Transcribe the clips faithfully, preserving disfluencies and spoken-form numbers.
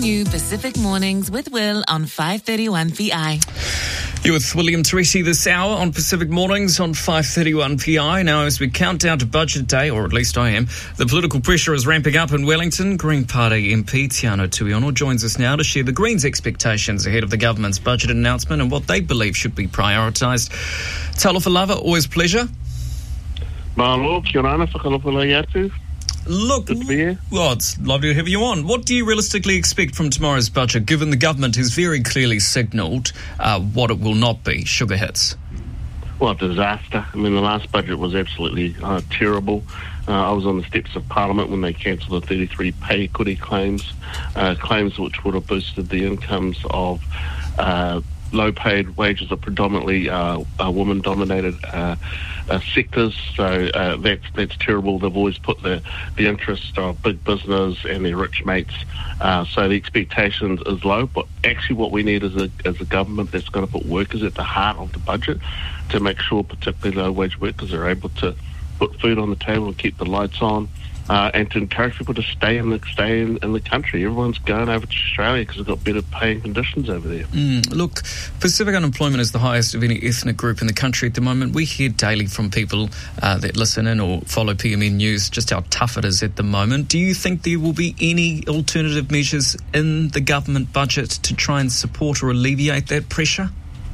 you Pacific Mornings with Will on five thirty-one P I. You're with William Teresi this hour on Pacific Mornings on five thirty-one P I. Now, as we count down to Budget Day, or at least I am, the political pressure is ramping up in Wellington. Green Party M P Tiano Tuiono joins us now to share the Greens' expectations ahead of the government's budget announcement and what they believe should be prioritised. Talofa lava, always pleasure. Malo, kia ora, whakalopula atu. Look, Good to be here. Well, it's lovely to have you on. What do you realistically expect from tomorrow's budget, given the government has very clearly signalled uh, what it will not be, sugar hits? Well, disaster. I mean, the last budget was absolutely uh, terrible. Uh, I was on the steps of Parliament when they cancelled the thirty-three pay equity claims, uh, claims which would have boosted the incomes of uh, low-paid wages of predominantly uh, uh, women-dominated uh, uh, sectors. So uh, that's that's terrible. They've always put the, the interest of big business and their rich mates. Uh, so the expectations is low. But actually what we need is a, as a government that's going to put workers at the heart of the budget to make sure particularly low-wage workers are able to put food on the table and keep the lights on. Uh, and to encourage people to stay in the stay in, in the country. Everyone's going over to Australia because they've got better paying conditions over there. Mm, look, Pacific unemployment is the highest of any ethnic group in the country at the moment. We hear daily from people uh, that listen in or follow P M N News just how tough it is at the moment. Do you think there will be any alternative measures in the government budget to try and support or alleviate that pressure?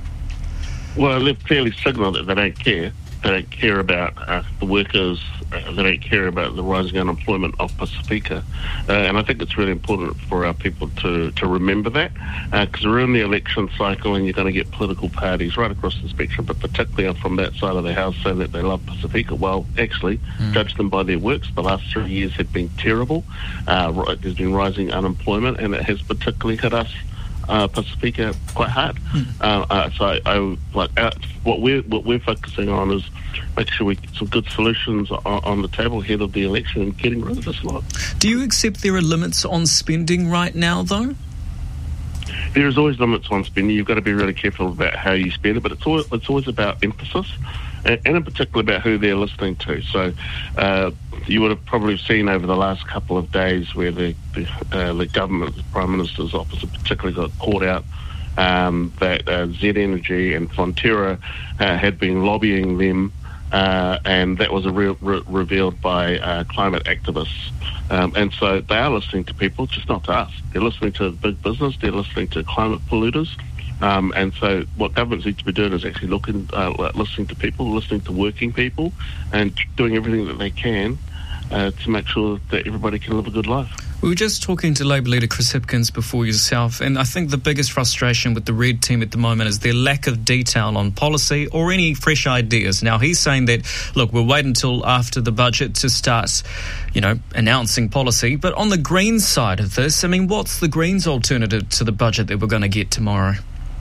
Well, they've clearly signalled that they don't care. They don't care about uh, the workers. Uh, they don't care about the rising unemployment of Pacifica. Uh, and I think it's really important for our people to, to remember that, because uh, we're in the election cycle and you're going to get political parties right across the spectrum, but particularly from that side of the house saying that they love Pacifica. Well, actually, mm. judge them by their works. The last three years have been terrible. Uh, there's been rising unemployment, and it has particularly hit us Uh, Pacifica quite hard. Mm. Uh, uh, so I, I like uh, what we're what we're focusing on is making sure we get some good solutions on, on the table ahead of the election and getting rid of this lot. Do you accept there are limits on spending right now, though? There is always limits on spending. You've got to be really careful about how you spend it, but it's always it's always about emphasis, and, and in particular about who they're listening to. So uh, you would have probably seen over the last couple of days where the the, uh, the government, the Prime Minister's office, particularly got caught out um, that uh, Z Energy and Fonterra uh, had been lobbying them, uh, and that was a re- re- revealed by uh, climate activists. Um, and so they are listening to people, just not to us. They're listening to big business. They're listening to climate polluters. Um, and so what governments need to be doing is actually looking, uh, listening to people, listening to working people, and doing everything that they can uh, to make sure that everybody can live a good life. We were just talking to Labour leader Chris Hipkins before yourself, and I think the biggest frustration with the Red team at the moment is their lack of detail on policy or any fresh ideas. Now, he's saying that, look, we'll wait until after the budget to start, you know, announcing policy. But on the Greens side of this, I mean, what's the Greens' alternative to the budget that we're going to get tomorrow?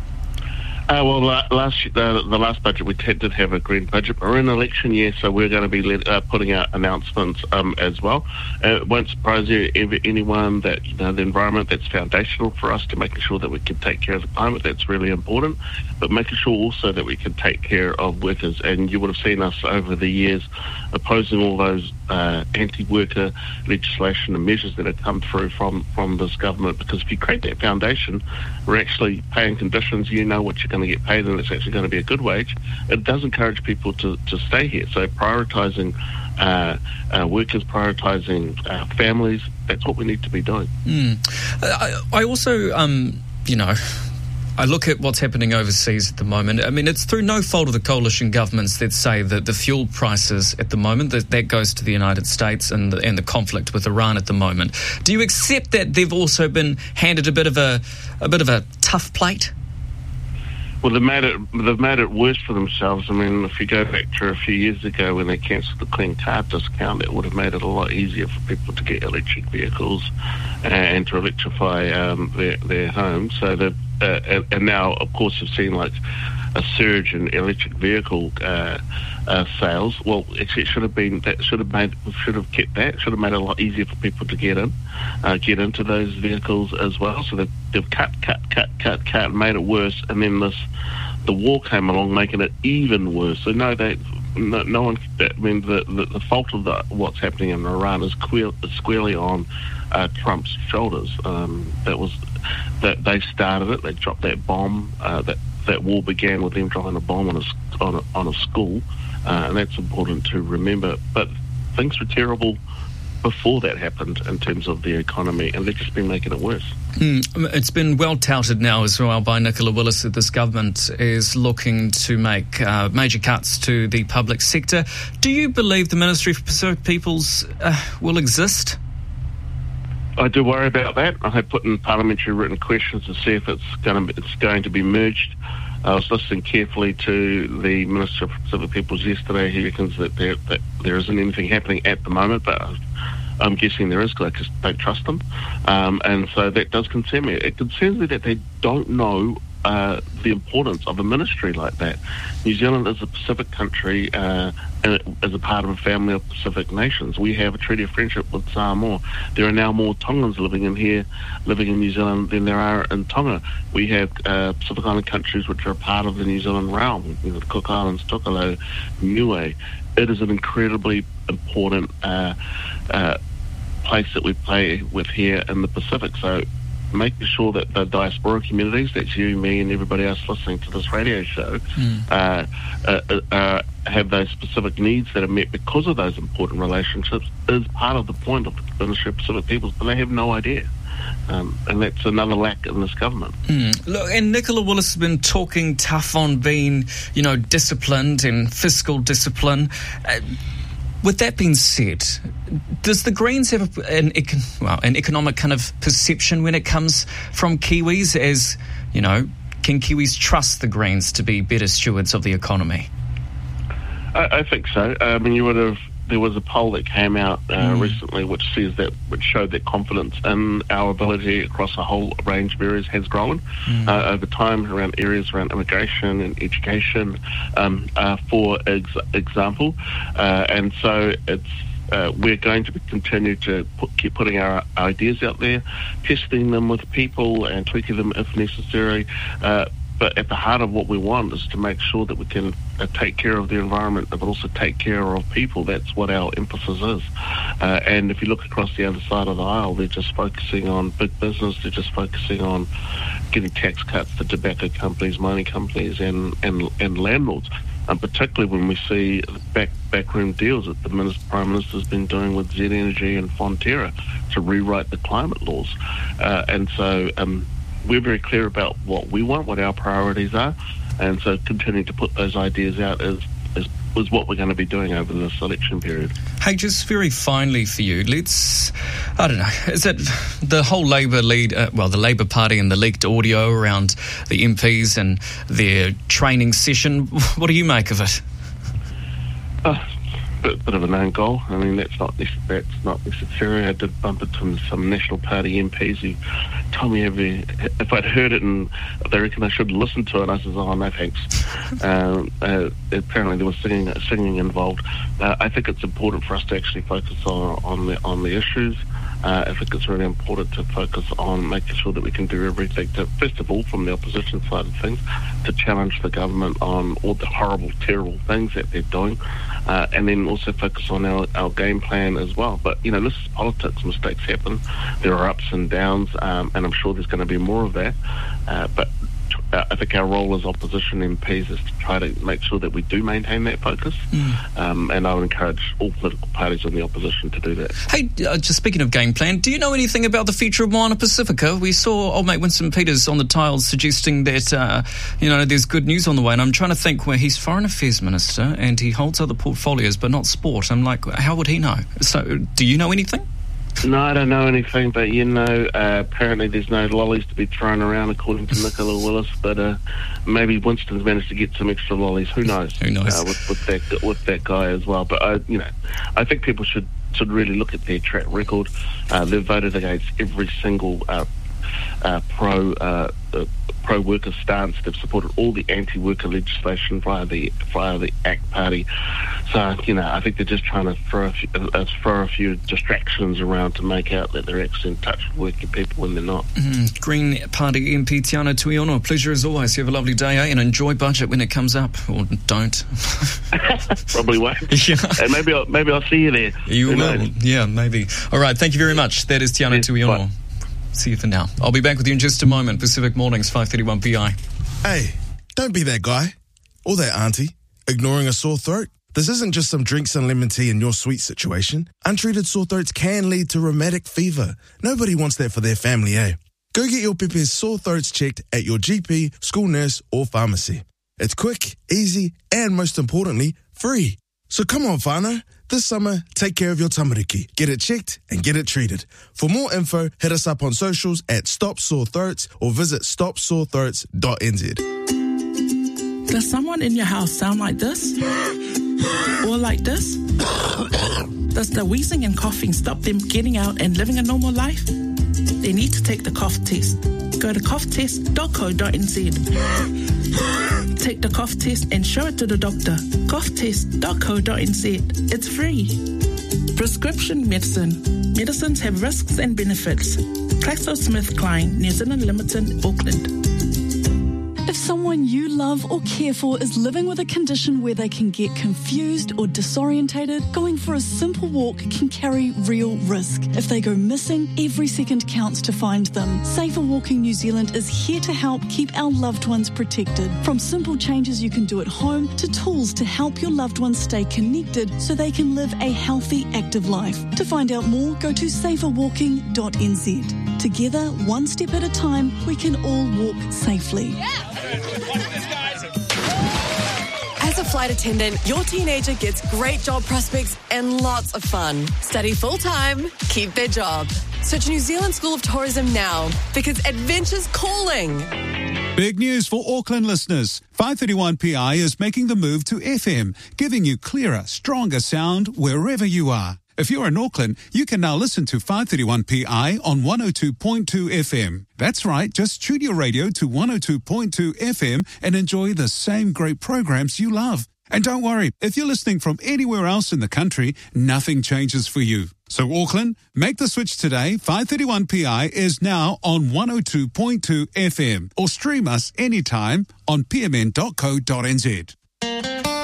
Uh, well, uh, last uh, the last budget we t- did have a green budget, but we're in election year, so we're going to be let, uh, putting out announcements um, as well. Uh, it won't surprise you, ever, anyone that you know the environment that's foundational for us to making sure that we can take care of the climate. That's really important, but making sure also that we can take care of workers. And you would have seen us over the years opposing all those uh, anti-worker legislation and measures that have come through from from this government. Because if you create that foundation, we're actually paying conditions. You know what you're going to get paid, and it's actually going to be a good wage. It does encourage people to, to stay here. So prioritising uh, uh, workers, prioritising uh, families, that's what we need to be doing. Mm. I, I also, um, you know, I look at what's happening overseas at the moment. I mean, it's through no fault of the coalition governments that say that the fuel prices at the moment, that, that goes to the United States and the, and the conflict with Iran at the moment. Do you accept that they've also been handed a bit of a, a bit of a tough plate? Well, they've made it. They've made it worse for themselves. I mean, if you go back to a few years ago when they cancelled the clean car discount, it would have made it a lot easier for people to get electric vehicles and to electrify um, their their homes. So that, uh, and now, of course, you've seen like a surge in electric vehicle uh, uh, sales. Well, actually, it should have been that should have made should have kept that should have made it a lot easier for people to get in, uh, get into those vehicles as well. So they've, they've cut, cut, cut, cut, cut, and made it worse. And then this, the war came along, making it even worse. So no, they no, no one. I mean, the, the, the fault of the, what's happening in Iran is square, squarely on uh, Trump's shoulders. Um, that was that they started it. They dropped that bomb. Uh, that that war began with them dropping a bomb on a on a, on a school, uh, and that's important to remember. But things were terrible before that happened in terms of the economy, and they've just been making it worse. Mm, it's been well touted now as well by Nicola Willis that this government is looking to make uh, major cuts to the public sector. Do you believe the Ministry for Pacific Peoples uh, will exist? I do worry about that. I have put in parliamentary written questions to see if it's going to be, it's going to be merged. I was listening carefully to the Minister for Pacific Peoples yesterday. He reckons that there, that there isn't anything happening at the moment, but I'm guessing there is because I just don't trust them. Um, and so that does concern me. It concerns me that they don't know uh, the importance of a ministry like that. New Zealand is a Pacific country uh, and as a part of a family of Pacific nations. We have a treaty of friendship with Samoa. There are now more Tongans living in here, living in New Zealand than there are in Tonga. We have uh, Pacific Island countries which are a part of the New Zealand realm, you know, the Cook Islands, Tokelau, Niue. It is an incredibly important uh, uh, place that we play with here in the Pacific. So making sure that the diaspora communities, that's you, me, and everybody else listening to this radio show, mm. uh, uh, uh, have those specific needs that are met because of those important relationships is part of the point of the Ministry of Pacific Peoples, but they have no idea. Um, and that's another lack in this government. Mm. Look, and Nicola Willis has been talking tough on being, you know, disciplined and fiscal discipline. Uh, With that being said, does the Greens have a, an, econ, well, an economic kind of perception when it comes from Kiwis as, you know, can Kiwis trust the Greens to be better stewards of the economy? I, I think so. I mean, you would have, there was a poll that came out uh, mm. recently which says that, which showed that confidence in our ability across a whole range of areas has grown mm. uh, over time around areas around immigration and education, um, uh, for ex- example. Uh, and so it's uh, we're going to continue to put, keep putting our ideas out there, testing them with people and tweaking them if necessary. Uh, But at the heart of what we want is to make sure that we can uh, take care of the environment, but also take care of people. That's what our emphasis is. Uh, and if you look across the other side of the aisle, they're just focusing on big business. They're just focusing on getting tax cuts to tobacco companies, mining companies, and, and, and landlords. And particularly when we see back backroom deals that the Minister, Prime Minister has been doing with Z Energy and Fonterra to rewrite the climate laws. Uh, and so... Um, We're very clear about what we want, what our priorities are, and so continuing to put those ideas out is, is, is what we're going to be doing over this election period. Hey, just very finally for you, let's, I don't know, is it the whole Labour lead, uh, well, the Labour Party and the leaked audio around the M Ps and their training session, what do you make of it? Uh, Bit, bit of a known goal. I mean, that's not that's not necessary. I did bump into some National Party M Ps who told me every, if I'd heard it and they reckon I should listen to it, I said, "Oh no, thanks." um, uh, apparently, there was singing singing involved. Uh, I think it's important for us to actually focus on on the on the issues. Uh, I think it's really important to focus on making sure that we can do everything to, first of all, from the opposition side of things, to challenge the government on all the horrible, terrible things that they're doing, uh, and then also focus on our, our game plan as well. But, you know, this is politics. Mistakes happen. There are ups and downs, um, and I'm sure there's going to be more of that. Uh, but I think our role as opposition M Ps is to try to make sure that we do maintain that focus, mm. um, and I would encourage all political parties in the opposition to do that. Hey, uh, just speaking of game plan, do you know anything about the future of Moana Pacifica? We saw old mate Winston Peters on the tiles suggesting that, uh, you know, there's good news on the way, and I'm trying to think where he's Foreign Affairs Minister and he holds other portfolios but not sport. I'm like, how would he know? So, do you know anything? No, I don't know anything, but, you know, uh, apparently there's no lollies to be thrown around, according to Nicola Willis, but uh, maybe Winston's managed to get some extra lollies. Who knows? Who knows? Uh, with, with, that, with that guy as well. But, uh, you know, I think people should, should really look at their track record. Uh, they've voted against every single uh, uh, pro uh, uh, pro-worker stance. They've supported all the anti-worker legislation via the via the ACT Party. So, you know, I think they're just trying to throw a few, uh, throw a few distractions around to make out that they're actually in touch with working people when they're not. Mm, Green Party M P Te Anau Tuiono, pleasure as always. You have a lovely day, eh? And enjoy budget when it comes up. Or don't. Probably won't. Yeah. And maybe I'll, maybe I'll see you there. You Who will. knows? Yeah, maybe. All right, thank you very much. That is Te Anau Yes, Tuiono. bye. See you for now. I'll be back with you in just a moment. Pacific Mornings, five thirty-one P I. Hey, don't be that guy or that auntie ignoring a sore throat. This isn't just some drinks and lemon tea in your sweet situation. Untreated sore throats can lead to rheumatic fever. Nobody wants that for their family, eh? Go get your Pepe's sore throats checked at your G P, school nurse, or pharmacy. It's quick, easy, and most importantly, free. So come on, whānau. This summer, take care of your tamariki. Get it checked and get it treated. For more info, hit us up on socials at Stop Sore Throats or visit stop sore throats dot n z. Does someone in your house sound like this? Or like this? Does the wheezing and coughing stop them getting out and living a normal life? They need to take the cough test. Go to cough test dot co dot n z. Take the cough test and show it to the doctor. cough test dot co dot n z. It's free. Prescription medicine. Medicines have risks and benefits. GlaxoSmithKline, New Zealand Limited, Auckland. If someone you love or care for is living with a condition where they can get confused or disorientated, going for a simple walk can carry real risk. If they go missing, every second counts to find them. Safer Walking New Zealand is here to help keep our loved ones protected. From simple changes you can do at home to tools to help your loved ones stay connected so they can live a healthy, active life. To find out more, go to safer walking dot n z. Together, one step at a time, we can all walk safely. As a flight attendant, your teenager gets great job prospects and lots of fun. Study full-time, keep their job. Search New Zealand School of Tourism now, because adventure's calling. Big news for Auckland listeners. five thirty-one P I is making the move to F M, giving you clearer, stronger sound wherever you are. If you're in Auckland, you can now listen to five thirty-one P I on one oh two point two F M. That's right, just tune your radio to one oh two point two F M and enjoy the same great programs you love. And don't worry, if you're listening from anywhere else in the country, nothing changes for you. So Auckland, make the switch today. five thirty-one P I is now on one oh two point two F M, or stream us anytime on p m n dot co dot n z.